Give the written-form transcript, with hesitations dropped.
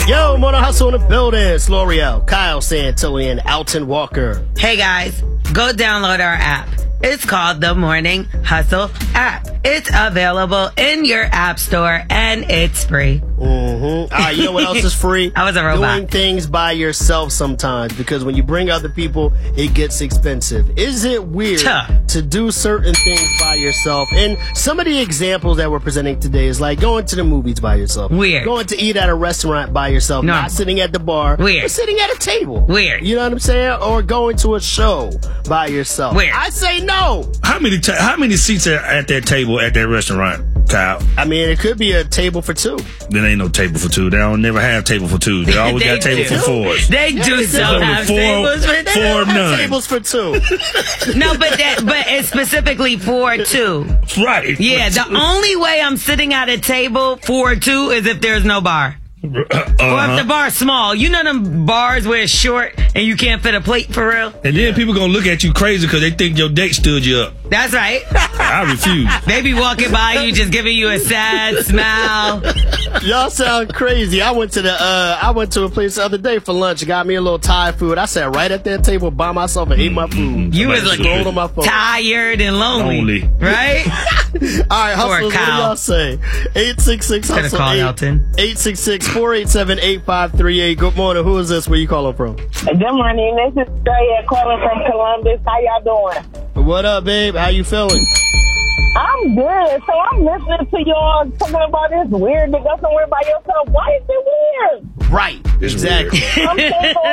Yo, Mono Hustle in the building. It's L'Oreal, Kyle Santo, and Alton Walker. Hey guys, go download our app. It's called the Morning Hustle app. It's available in your app store and it's free. All right, you know what else is free? I was a robot. Doing things by yourself sometimes, because when you bring other people, it gets expensive. Is it weird to do certain things by yourself? And some of the examples that we're presenting today is like going to the movies by yourself. Weird. Going to eat at a restaurant by yourself. Not sitting at the bar. Weird. But sitting at a table. Weird. You know what I'm saying? Or going to a show by yourself. Weird. I say no. How many seats are at that table at that restaurant, Kyle? I mean, it could be a table for two. There ain't no table for two. They don't never have table for two. They always got table for fours. They do still have tables for two. Four, none. Tables for two. No, but it's specifically for two. Right. Yeah, the only way I'm sitting at a table for two is if there's no bar. Or if the bar's small. You know them bars where it's short and you can't fit a plate for real? And then people gonna look at you crazy because they think your date stood you up. That's right. I refuse. They be walking by you just giving you a sad smile. Y'all sound crazy. I went to a place the other day for lunch. Got me a little Thai food. I sat right at that table by myself and ate my food. You was like on my phone. tired and lonely. Right? All right, hustlers, what do y'all say? 866 hustle 866-487-8538. Good morning. Who is this? Where you calling from? Good morning. This is Straya calling from Columbus. How y'all doing? What up, babe? How you feeling? I'm good. So I'm listening to y'all talking about this weird to go somewhere by yourself. Why is it weird? Right. It's exactly. Weird. I'm so